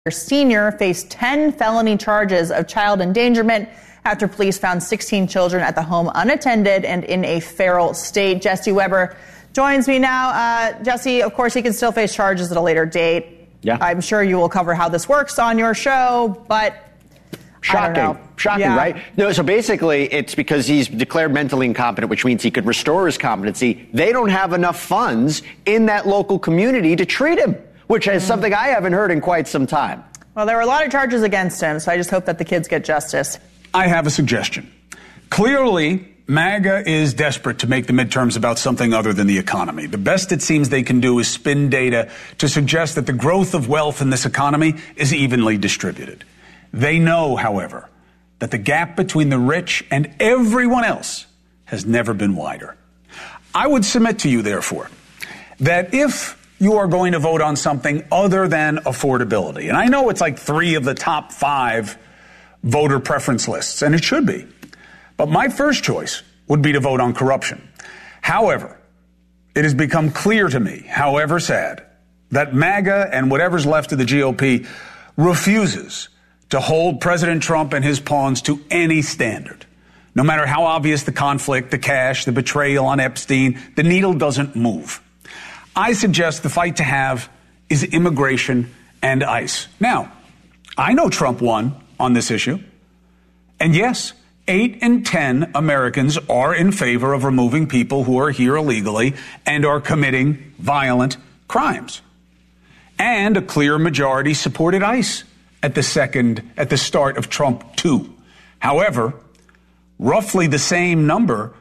Sr. faced 10 felony charges of child endangerment after police found 16 children at the home unattended and in a feral state. Jesse Weber joins me now. Jesse, of course, he can still face charges at a later date. Yeah. I'm sure you will cover how this works on your show, but Shocking, yeah. Right? No, so basically it's because he's declared mentally incompetent, which means he could restore his competency. They don't have enough funds in that local community to treat him, which is something I haven't heard in quite some time. Well, there were a lot of charges against him, so I just hope that the kids get justice. I have a suggestion. Clearly, MAGA is desperate to make the midterms about something other than the economy. The best it seems they can do is spin data to suggest that the growth of wealth in this economy is evenly distributed. They know, however, that the gap between the rich and everyone else has never been wider. I would submit to you, therefore, that if you are going to vote on something other than affordability, and I know it's like 3 of the top 5 voter preference lists, and it should be, but my first choice would be to vote on corruption. However, it has become clear to me, however sad, that MAGA and whatever's left of the GOP refuses to hold President Trump and his pawns to any standard. No matter how obvious the conflict, the cash, the betrayal on Epstein, the needle doesn't move. I suggest the fight to have is immigration and ICE. Now, I know Trump won on this issue. And yes, 8 in 10 Americans are in favor of removing people who are here illegally and are committing violent crimes. And a clear majority supported ICE at the start of Trump 2. However, roughly the same number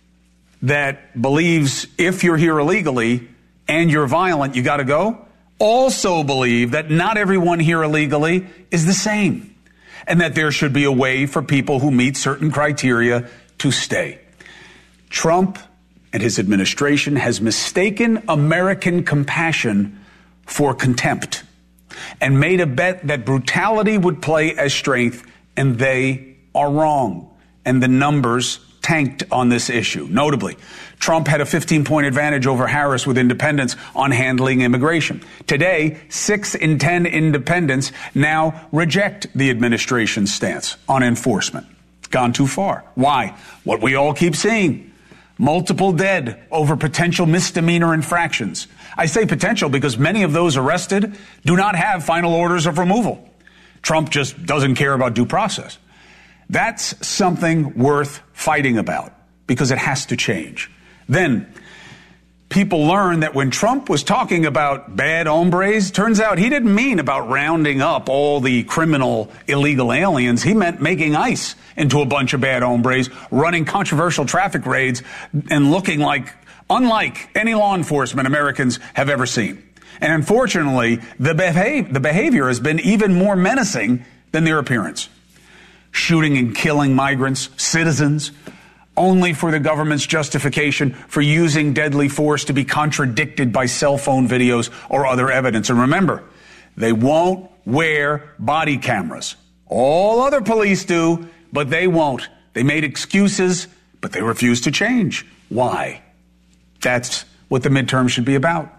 that believes if you're here illegally and you're violent, you got to go, also believe that not everyone here illegally is the same, and that there should be a way for people who meet certain criteria to stay. Trump and his administration has mistaken American compassion for contempt and made a bet that brutality would play as strength, and they are wrong. And the numbers tanked on this issue. Notably, Trump had a 15-point advantage over Harris with independents on handling immigration. Today, 6 in 10 independents now reject the administration's stance on enforcement. It's gone too far. Why? What we all keep seeing. Multiple dead over potential misdemeanor infractions. I say potential because many of those arrested do not have final orders of removal. Trump just doesn't care about due process. That's something worth fighting about because it has to change. Then people learn that when Trump was talking about bad hombres, turns out he didn't mean about rounding up all the criminal illegal aliens. He meant making ICE into a bunch of bad hombres, running controversial traffic raids and looking unlike any law enforcement Americans have ever seen. And unfortunately, the behavior has been even more menacing than their appearance. Shooting and killing migrants, citizens, only for the government's justification for using deadly force to be contradicted by cell phone videos or other evidence. And remember, they won't wear body cameras. All other police do, but they won't. They made excuses, but they refuse to change. Why? That's what the midterm should be about.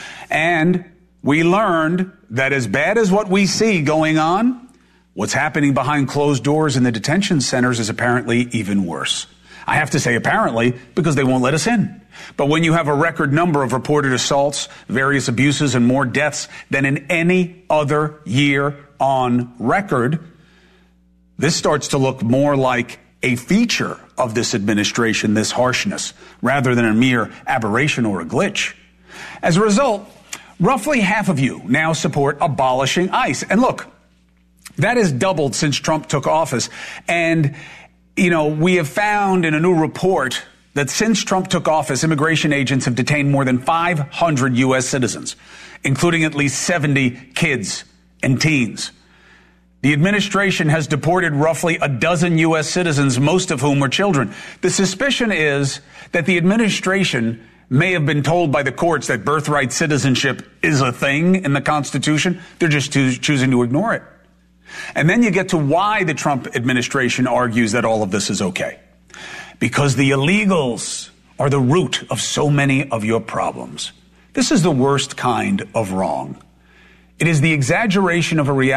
And we learned that as bad as what we see going on, what's happening behind closed doors in the detention centers is apparently even worse. I have to say apparently because they won't let us in. But when you have a record number of reported assaults, various abuses, and more deaths than in any other year on record, this starts to look more like a feature of this administration, this harshness, rather than a mere aberration or a glitch. As a result, roughly half of you now support abolishing ICE. And look, that has doubled since Trump took office. And, we have found in a new report that since Trump took office, immigration agents have detained more than 500 U.S. citizens, including at least 70 kids and teens. The administration has deported roughly a dozen U.S. citizens, most of whom were children. The suspicion is that the administration may have been told by the courts that birthright citizenship is a thing in the Constitution. They're just choosing to ignore it. And then you get to why the Trump administration argues that all of this is okay. Because the illegals are the root of so many of your problems. This is the worst kind of wrong. It is the exaggeration of a reality